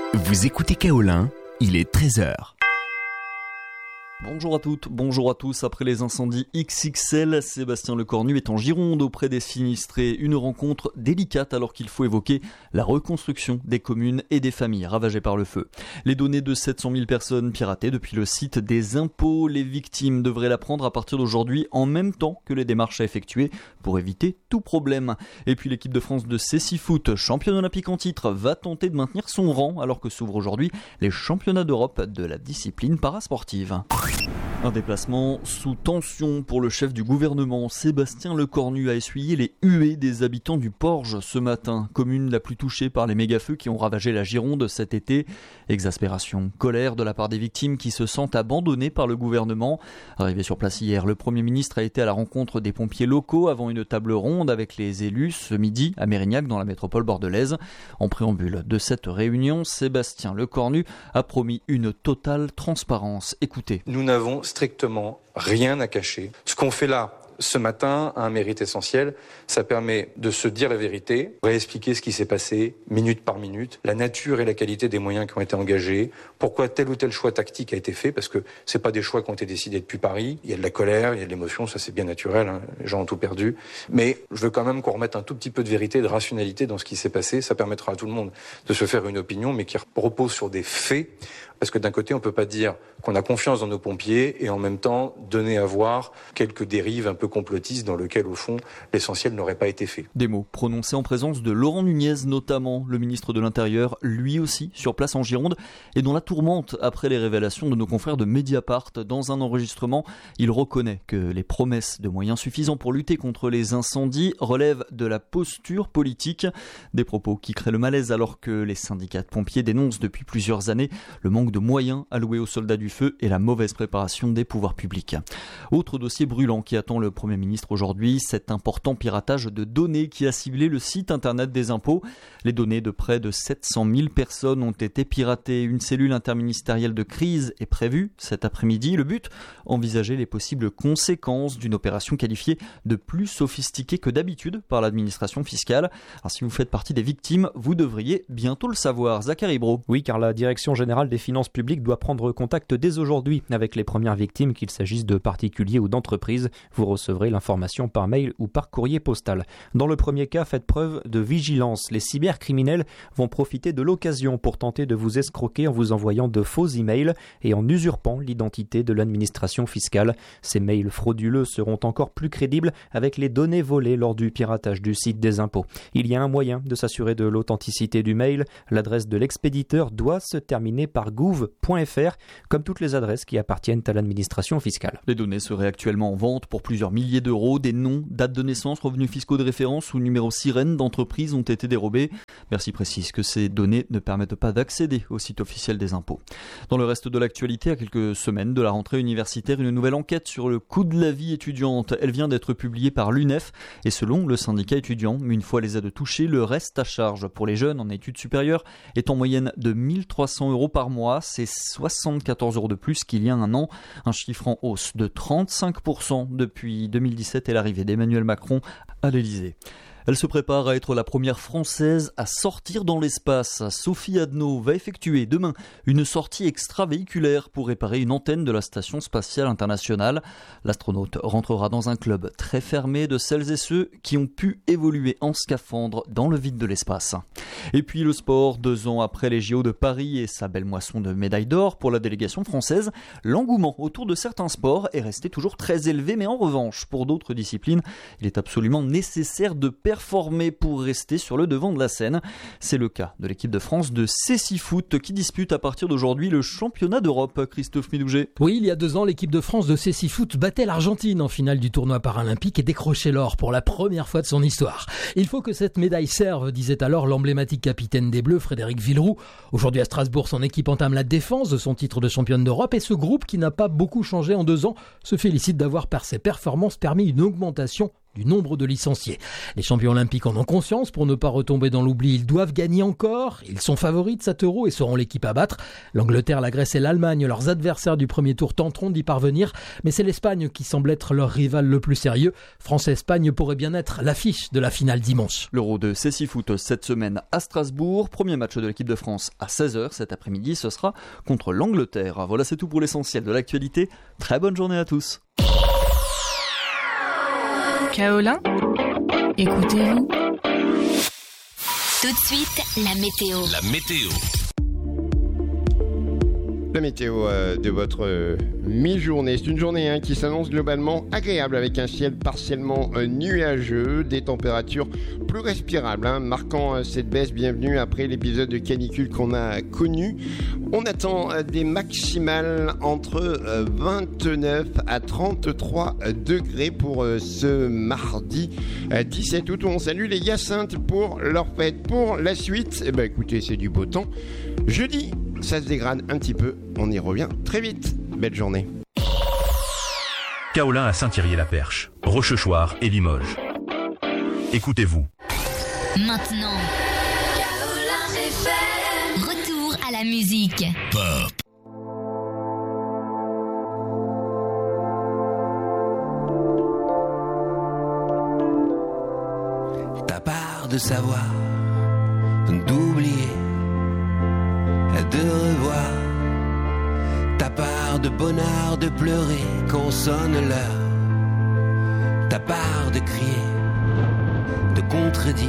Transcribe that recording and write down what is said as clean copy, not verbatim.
Vous écoutez Kaolin, il est 13h. Bonjour à toutes, bonjour à tous. Après les incendies XXL, Sébastien Lecornu est en Gironde auprès des sinistrés. Une rencontre délicate alors qu'il faut évoquer la reconstruction des communes et des familles ravagées par le feu. Les données de 700 000 personnes piratées depuis le site des impôts. Les victimes devraient l'apprendre à partir d'aujourd'hui en même temps que les démarches à effectuer pour éviter tout problème. Et puis l'équipe de France de cécifoot, championne olympique en titre, va tenter de maintenir son rang alors que s'ouvrent aujourd'hui les championnats d'Europe de la discipline parasportive. Un déplacement sous tension pour le chef du gouvernement. Sébastien Lecornu a essuyé les huées des habitants du Porge ce matin, commune la plus touchée par les méga-feux qui ont ravagé la Gironde cet été. Exaspération, colère de la part des victimes qui se sentent abandonnées par le gouvernement. Arrivé sur place hier, le Premier ministre a été à la rencontre des pompiers locaux avant une table ronde avec les élus ce midi à Mérignac dans la métropole bordelaise. En préambule de cette réunion, Sébastien Lecornu a promis une totale transparence. Écoutez. Nous n'avons strictement rien à cacher. Ce qu'on fait là, ce matin, a un mérite essentiel. Ça permet de se dire la vérité, réexpliquer ce qui s'est passé, minute par minute, la nature et la qualité des moyens qui ont été engagés, pourquoi tel ou tel choix tactique a été fait, parce que c'est pas des choix qui ont été décidés depuis Paris. Il y a de la colère, il y a de l'émotion, ça c'est bien naturel, hein. Les gens ont tout perdu. Mais je veux quand même qu'on remette un tout petit peu de vérité et de rationalité dans ce qui s'est passé. Ça permettra à tout le monde de se faire une opinion, mais qui repose sur des faits. Parce que d'un côté, on peut pas dire qu'on a confiance dans nos pompiers et en même temps donner à voir quelques dérives un peu complotistes dans lesquelles, au fond, l'essentiel n'aurait pas été fait. Des mots prononcés en présence de Laurent Nunez, notamment le ministre de l'Intérieur, lui aussi sur place en Gironde, et dans la tourmente après les révélations de nos confrères de Mediapart. Dans un enregistrement, il reconnaît que les promesses de moyens suffisants pour lutter contre les incendies relèvent de la posture politique. Des propos qui créent le malaise alors que les syndicats de pompiers dénoncent depuis plusieurs années le manque de moyens alloués aux soldats du feu et la mauvaise préparation des pouvoirs publics. Autre dossier brûlant qui attend le Premier ministre aujourd'hui, cet important piratage de données qui a ciblé le site internet des impôts. Les données de près de 700 000 personnes ont été piratées. Une cellule interministérielle de crise est prévue cet après-midi. Le but, envisager les possibles conséquences d'une opération qualifiée de plus sophistiquée que d'habitude par l'administration fiscale. Alors, si vous faites partie des victimes, vous devriez bientôt le savoir. Zachary Bro. Oui, car la Direction générale des finances publiques doit prendre contact dès aujourd'hui avec les premières victimes, qu'il s'agisse de particuliers ou d'entreprises. Vous recevrez l'information par mail ou par courrier postal. Dans le premier cas, faites preuve de vigilance. Les cybercriminels vont profiter de l'occasion pour tenter de vous escroquer en vous envoyant de faux emails et en usurpant l'identité de l'administration fiscale. Ces mails frauduleux seront encore plus crédibles avec les données volées lors du piratage du site des impôts. Il y a un moyen de s'assurer de l'authenticité du mail. L'adresse de l'expéditeur doit se terminer par gouv.fr, comme toutes les adresses qui appartiennent à l'administration fiscale. Les données seraient actuellement en vente pour plusieurs milliers d'euros. Des noms, dates de naissance, revenus fiscaux de référence ou numéros sirènes d'entreprises ont été dérobés. Bercy précise que ces données ne permettent pas d'accéder au site officiel des impôts. Dans le reste de l'actualité, à quelques semaines de la rentrée universitaire, une nouvelle enquête sur le coût de la vie étudiante. Elle vient d'être publiée par l'UNEF et selon le syndicat étudiant, une fois les aides touchées, le reste à charge pour les jeunes en études supérieures est en moyenne de 1 300 € par mois. C'est 74 € de plus qu'il y a un an, un chiffre en hausse de 35% depuis 2017 et l'arrivée d'Emmanuel Macron à l'Elysée. Elle se prépare à être la première Française à sortir dans l'espace. Sophie Adno va effectuer demain une sortie extravéhiculaire pour réparer une antenne de la Station spatiale internationale. L'astronaute rentrera dans un club très fermé de celles et ceux qui ont pu évoluer en scaphandre dans le vide de l'espace. Et puis le sport, 2 ans après les JO de Paris et sa belle moisson de médailles d'or pour la délégation française, l'engouement autour de certains sports est resté toujours très élevé, mais en revanche, pour d'autres disciplines, il est absolument nécessaire de performer pour rester sur le devant de la scène. C'est le cas de l'équipe de France de cécifoot qui dispute à partir d'aujourd'hui le championnat d'Europe. Christophe Midouget. Oui, il y a 2 ans, l'équipe de France de cécifoot battait l'Argentine en finale du tournoi paralympique et décrochait l'or pour la première fois de son histoire. Il faut que cette médaille serve, disait alors l'emblématique capitaine des Bleus, Frédéric Villeroux. Aujourd'hui à Strasbourg, son équipe entame la défense de son titre de championne d'Europe et ce groupe, qui n'a pas beaucoup changé en 2 ans, se félicite d'avoir par ses performances permis une augmentation du nombre de licenciés. Les champions olympiques en ont conscience. Pour ne pas retomber dans l'oubli, ils doivent gagner encore. Ils sont favoris de cet Euro et seront l'équipe à battre. L'Angleterre, la Grèce et l'Allemagne, leurs adversaires du premier tour, tenteront d'y parvenir. Mais c'est l'Espagne qui semble être leur rival le plus sérieux. France-Espagne pourrait bien être l'affiche de la finale dimanche. L'Euro de Cécifoot cette semaine à Strasbourg. Premier match de l'équipe de France à 16h cet après-midi. Ce sera contre l'Angleterre. Voilà, c'est tout pour l'essentiel de l'actualité. Très bonne journée à tous. Kaolin, écoutez-vous. Tout de suite, la météo. La météo. La météo de votre mi-journée. C'est une journée qui s'annonce globalement agréable avec un ciel partiellement nuageux, des températures plus respirables, marquant cette baisse. Bienvenue après l'épisode de canicule qu'on a connu. On attend des maximales entre 29 à 33 degrés pour ce mardi 17 août. On salue les Hyacinthes pour leur fête. Pour la suite, écoutez, c'est du beau temps. Jeudi, ça se dégrade un petit peu. On y revient très vite. Belle journée. Kaolin à Saint-Thierry-la-Perche, Rochechouart et Limoges. Écoutez-vous. Maintenant, Kaolin FM. Retour à la musique. Pop. Ta part de savoir, d'oublier, de revoir, ta part de bonheur de pleurer quand sonne l'heure, ta part de crier, de contredire,